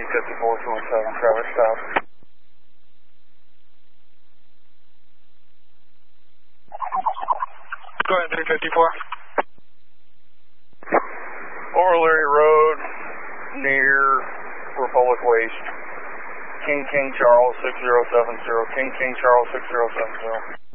35427, traffic stop. Go ahead, 354. Over Larry Road, near Republic Waste. King Charles 6070, King Charles 6070.